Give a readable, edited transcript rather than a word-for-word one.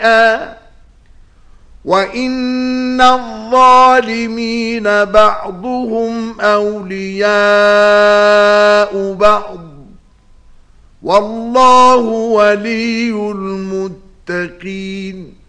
وَإِنَّ الظَّالِمِينَ بَعْضُهُمْ أَوْلِيَاءُ بَعْضٍ وَاللَّهُ وَلِيُّ الْمُتَّقِينَ